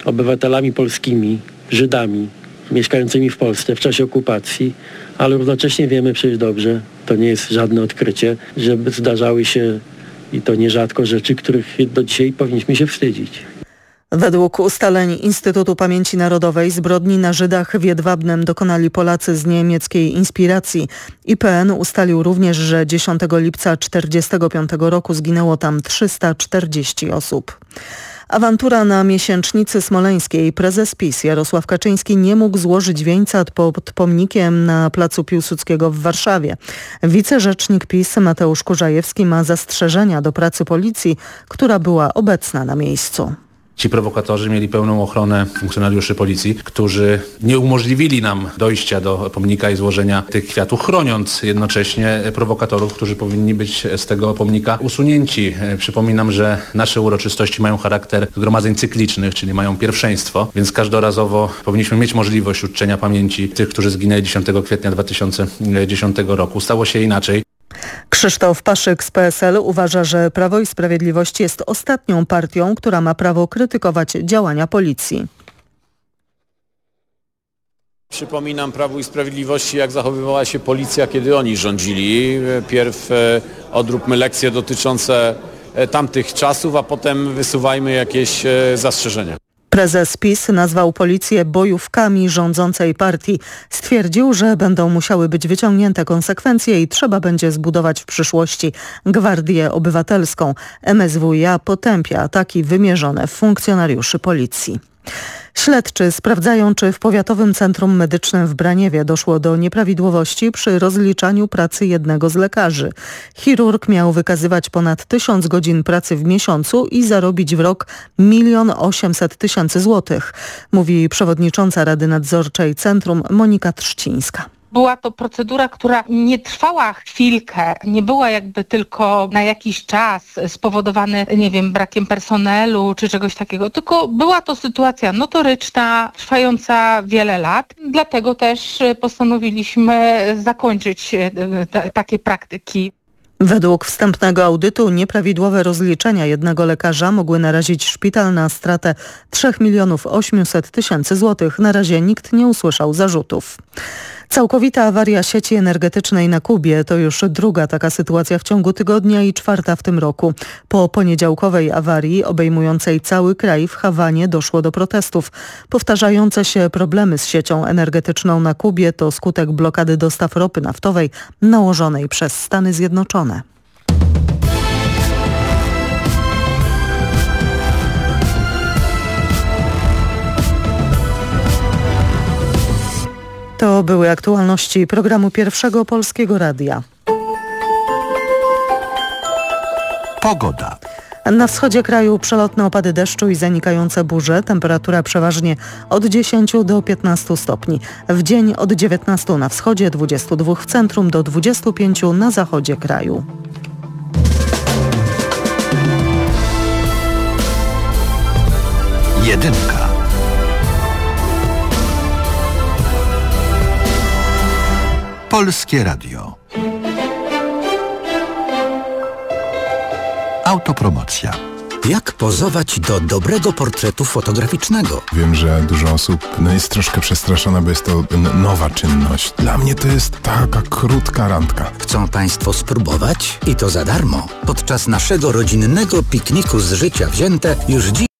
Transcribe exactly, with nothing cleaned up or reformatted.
obywatelami polskimi, Żydami mieszkającymi w Polsce w czasie okupacji, ale równocześnie wiemy przecież dobrze, to nie jest żadne odkrycie, że zdarzały się i to nierzadko rzeczy, których do dzisiaj powinniśmy się wstydzić. Według ustaleń Instytutu Pamięci Narodowej zbrodni na Żydach w Jedwabnem dokonali Polacy z niemieckiej inspiracji. I P N ustalił również, że dziesiątego lipca tysiąc dziewięćset czterdziestego piątego roku zginęło tam trzysta czterdzieści osób. Awantura na miesięcznicy smoleńskiej. Prezes PiS Jarosław Kaczyński nie mógł złożyć wieńca pod pomnikiem na placu Piłsudskiego w Warszawie. Wicerzecznik PiS Mateusz Kurzajewski ma zastrzeżenia do pracy policji, która była obecna na miejscu. Ci prowokatorzy mieli pełną ochronę funkcjonariuszy policji, którzy nie umożliwili nam dojścia do pomnika i złożenia tych kwiatów, chroniąc jednocześnie prowokatorów, którzy powinni być z tego pomnika usunięci. Przypominam, że nasze uroczystości mają charakter zgromadzeń cyklicznych, czyli mają pierwszeństwo, więc każdorazowo powinniśmy mieć możliwość uczczenia pamięci tych, którzy zginęli dziesiątego kwietnia dwa tysiące dziesiątego roku. Stało się inaczej. Krzysztof Paszyk z P S L uważa, że Prawo i Sprawiedliwość jest ostatnią partią, która ma prawo krytykować działania policji. Przypominam Prawu i Sprawiedliwości, jak zachowywała się policja, kiedy oni rządzili. Pierw odróbmy lekcje dotyczące tamtych czasów, a potem wysuwajmy jakieś zastrzeżenia. Prezes PiS nazwał policję bojówkami rządzącej partii. Stwierdził, że będą musiały być wyciągnięte konsekwencje i trzeba będzie zbudować w przyszłości Gwardię Obywatelską. M S W iA potępia ataki wymierzone w funkcjonariuszy policji. Śledczy sprawdzają, czy w Powiatowym Centrum Medycznym w Braniewie doszło do nieprawidłowości przy rozliczaniu pracy jednego z lekarzy. Chirurg miał wykazywać ponad tysiąc godzin pracy w miesiącu i zarobić w rok milion osiemset tysięcy złotych, mówi przewodnicząca Rady Nadzorczej Centrum Monika Trzcińska. Była to procedura, która nie trwała chwilkę, nie była jakby tylko na jakiś czas spowodowany, nie wiem, brakiem personelu czy czegoś takiego, tylko była to sytuacja notoryczna, trwająca wiele lat. Dlatego też postanowiliśmy zakończyć t- takie praktyki. Według wstępnego audytu nieprawidłowe rozliczenia jednego lekarza mogły narazić szpital na stratę trzy miliony osiemset tysięcy złotych. Na razie nikt nie usłyszał zarzutów. Całkowita awaria sieci energetycznej na Kubie to już druga taka sytuacja w ciągu tygodnia i czwarta w tym roku. Po poniedziałkowej awarii obejmującej cały kraj w Hawanie doszło do protestów. Powtarzające się problemy z siecią energetyczną na Kubie to skutek blokady dostaw ropy naftowej nałożonej przez Stany Zjednoczone. To były aktualności programu Pierwszego Polskiego Radia. Pogoda. Na wschodzie kraju przelotne opady deszczu i zanikające burze. Temperatura przeważnie od dziesięciu do piętnastu stopni. W dzień od dziewiętnastu na wschodzie, dwudziestu dwóch w centrum do dwudziestu pięciu na zachodzie kraju. Jedynka. Polskie Radio. Autopromocja. Jak pozować do dobrego portretu fotograficznego? Wiem, że dużo osób no, jest troszkę przestraszona, bo jest to n- nowa czynność. Dla mnie to jest taka krótka randka. Chcą Państwo spróbować? I to za darmo. Podczas naszego rodzinnego pikniku z życia wzięte już dziś